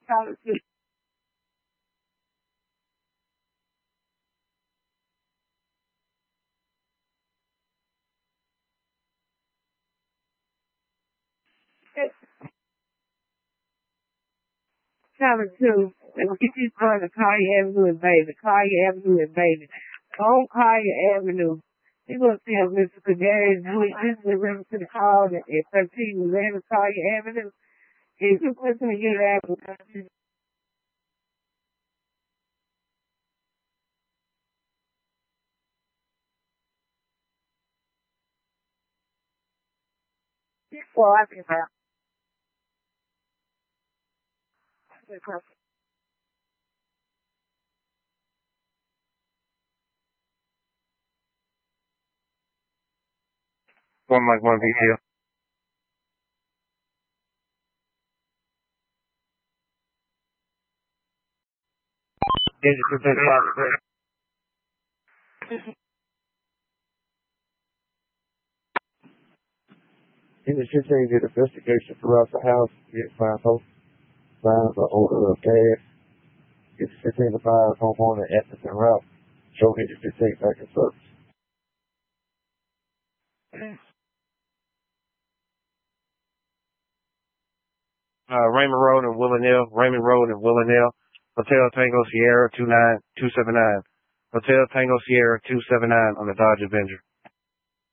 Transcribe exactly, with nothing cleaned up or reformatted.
Solid two. Solid two. And get this on the Collier Avenue and Baby. Collier Avenue and Baby. On Collier Avenue. You're going to see a Mister Cadarius doing this delivery to the call at thirteen eleven Collier Avenue. If you listen to your advertising, well, I think that. One mic, one video. Is it percent profit? In the continue the investigation throughout the house, get five homes, find the odor of gas, get fifteen to five homeowner at the route, show me the fifteen back in service. Uh, Raymond Road and Willenell, Raymond Road and Willenell, Hotel Tango Sierra two nine two seven nine, Hotel Tango Sierra two seven nine on the Dodge Avenger.